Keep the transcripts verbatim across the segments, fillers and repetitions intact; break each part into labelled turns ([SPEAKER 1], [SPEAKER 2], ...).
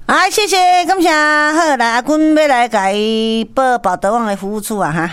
[SPEAKER 1] 好，谢谢，感谢。好，来阿君要来甲伊报保德旺的服务处啊哈。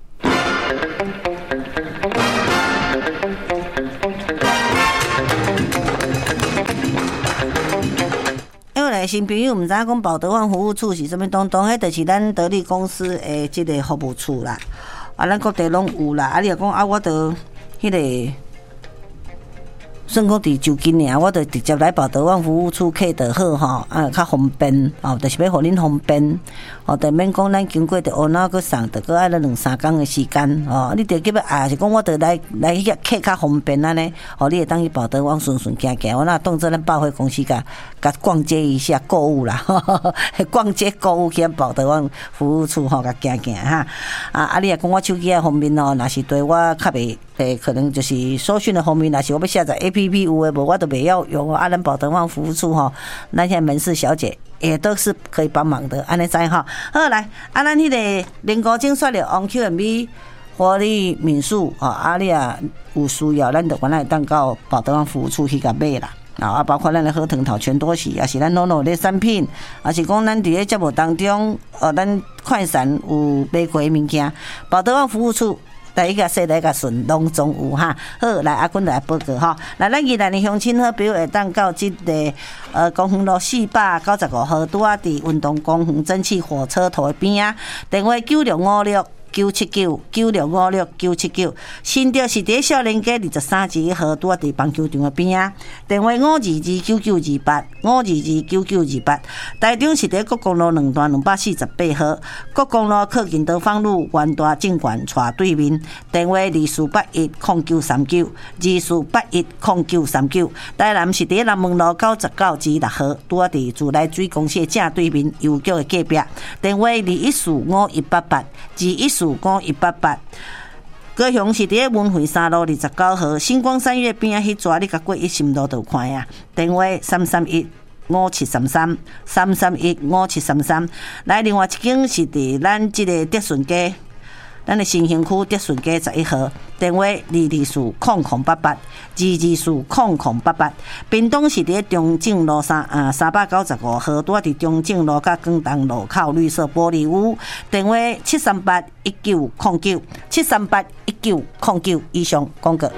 [SPEAKER 1] 因为来新朋友毋知影讲保德旺服务处是啥物东东，迄就是咱得力公司的即个服务处啦。啊，咱各地拢有啦。啊，你若讲啊，我着迄个。算讲伫就近尔，我着直接来保德旺服务处客就好吼，啊，较方便哦，就是要互恁方便，哦，就免讲咱经过着乌脑去送，着搁爱了两三工的时间哦。你着叫要啊，是讲我着来来遐客较方便安尼，哦，你会当去保德旺顺顺行行，我那当做咱百货公司甲甲逛街一下购物啦，呵呵逛街购物去保德旺服务处吼甲行行哈。啊啊，你若讲我手机啊方面哦，若是对我较袂。诶，可能就是搜寻的方面，若是我要下载 A P P 有诶无，我都袂晓用。啊，咱保德旺服务处吼，咱现在门市小姐也都是可以帮忙的，安尼知哈。好，来，啊，咱迄个林国精选了 on Q and B 活力民宿啊，啊，你啊有需要，咱就原来当到保德旺服务处去甲买啦。啊，包括咱的好藤桃全多喜，也是咱 Nono 的产品，也是讲咱伫咧节目当中，呃，咱快闪有买过的物件，保德旺服务处。第一个说第一个顺拢总有哈，好来阿君来报告哈，来咱宜兰的乡亲好朋友会当到即个呃公园路四百九十五号，拄啊伫运动公园蒸汽火车头的边啊，电话九六五六九七九九六五六九七九，新竹是伫少年街二十三十一号，拄啊伫棒球场的边啊，电话五二二九九二八五二二九九二八，台中是伫国公路两段两百四十八号，国公路靠近德芳路元大证券斜对面，电话二四八一零九三九二四八一零九三九，台南是伫南门路九十九至六号，拄啊伫自来水公社正对面邮局的隔壁，电话二一四五一八八二一四五一八八。高雄是伫咧文汇三路二十九号，星光三月边啊，迄抓你甲过一心路就看啊。电话三三一五七三三三三一五七三三。来，另外一间是伫咱即个德顺街。咱的新兴区德顺街十一号，电话二二四空空八八二二四空空八八。屏东是伫中正路三啊三百九十五号，拄伫中正路甲广东路口绿色玻璃屋，电话七三八一九零九七三八一九零九。以上广告。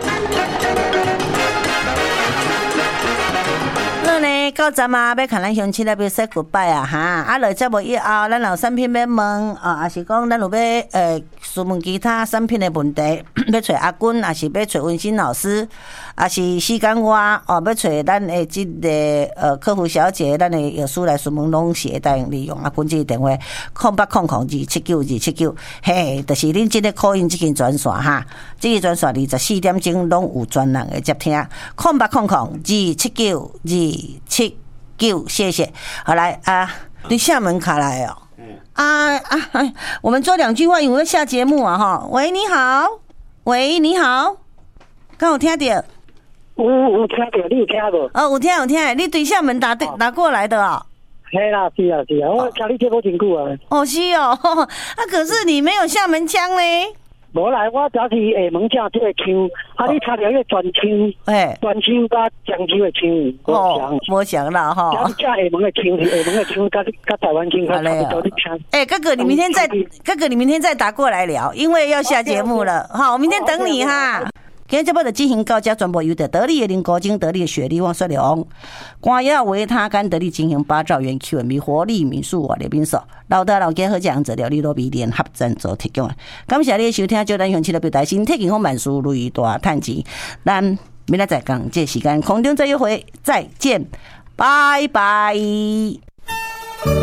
[SPEAKER 1] 到站啊，要看咱乡亲来要 say goodbye 啊哈！啊，落节目以后，咱有产品要问啊，还是讲咱有要呃询问其他产品的问题，要找阿君，还是要找温馨老师，还是时间外哦，要找咱的这个呃客服小姐，咱的有事来询问，拢是会当利用阿君这个电话空八空空二七九二七九，嘿，就是恁这个call in这间专线哈，这个专线二十四点钟拢有专人会接听，空八空空二七九二七。九，谢谢。好来啊，你厦门卡来哦。嗯。啊啊，哎，我们做两句话，因为下节目啊哈。喂，你好。喂，你好。刚有听到？
[SPEAKER 2] 有有听到，你有听无？
[SPEAKER 1] 哦，有听有听，你对厦门打打过来的哦。
[SPEAKER 2] 系啦，是啊是啊，我听你节目真久啊。
[SPEAKER 1] 哦是哦，啊可是你没有厦门腔嘞。
[SPEAKER 2] 无来，我只是厦门正这个腔，啊，你差点个专腔，
[SPEAKER 1] 哎，
[SPEAKER 2] 专腔加漳州的腔，无像，
[SPEAKER 1] 无像啦哈。
[SPEAKER 2] 只是厦门的腔，厦门的腔加加台湾腔，差不多的腔。
[SPEAKER 1] 哎，哥哥，你明天再，哥哥，你明天再打过来聊，因为要下节目了。好，我明天等你哈。今日节目就进行到这，全部由得得力的林国精、得力的雪莉、汪雪龙、光耀维他干得力进行八兆元 Q and B 活力民宿我的民宿，老大老家好讲者料理罗比联合赞助提供。感谢你的收听，就咱乡亲的表达身体健康万事如意大赚钱。咱明仔再讲这时间空中再约会，再见，拜拜。